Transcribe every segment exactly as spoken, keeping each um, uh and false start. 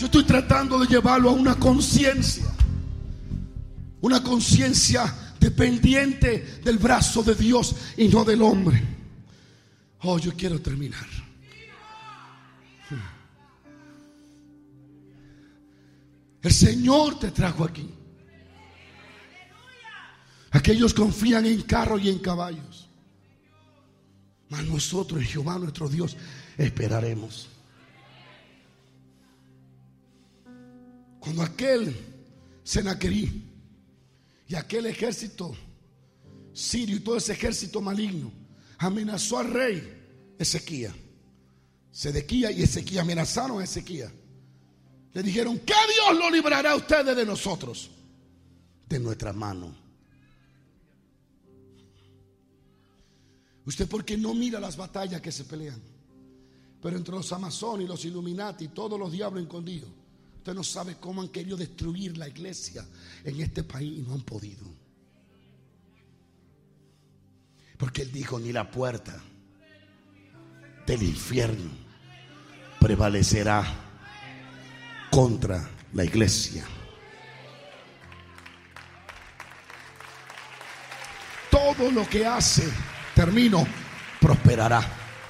Yo estoy tratando de llevarlo a una conciencia, una conciencia dependiente del brazo de Dios y no del hombre. Oh, yo quiero terminar. El Señor te trajo aquí. Aquellos confían en carros y en caballos, mas nosotros en Jehová nuestro Dios esperaremos. Cuando aquel Senaquerí y aquel ejército sirio y todo ese ejército maligno amenazó al rey Ezequías, Sedequías y Ezequías amenazaron a Ezequías. Le dijeron: ¿qué Dios lo librará a ustedes de nosotros? De nuestra mano. Usted, porque no mira las batallas que se pelean, pero entre los amazones y los Illuminati, todos los diablos escondidos, usted no sabe cómo han querido destruir la iglesia en este país y no han podido. Porque Él dijo: ni la puerta del infierno prevalecerá contra la iglesia. Todo lo que hace, termino, prosperará.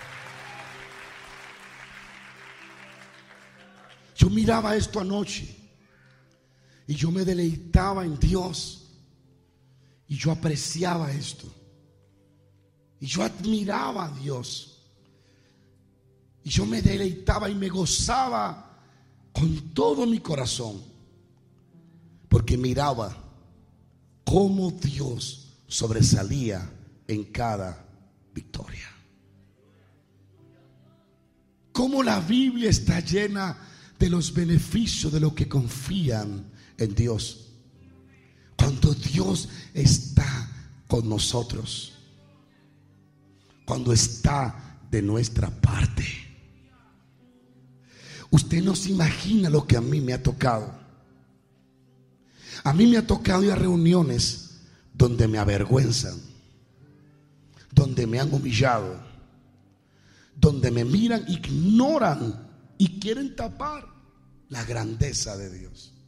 Yo miraba esto anoche y yo me deleitaba en Dios y yo apreciaba esto y yo admiraba a Dios y yo me deleitaba y me gozaba con todo mi corazón, porque miraba cómo Dios sobresalía en cada victoria. Cómo la Biblia está llena de los beneficios de los que confían en Dios. Cuando Dios está con nosotros, cuando está de nuestra parte. Usted no se imagina lo que a mí me ha tocado. A mí me ha tocado ir a reuniones donde me avergüenzan, donde me han humillado, donde me miran, ignoran y quieren tapar la grandeza de Dios.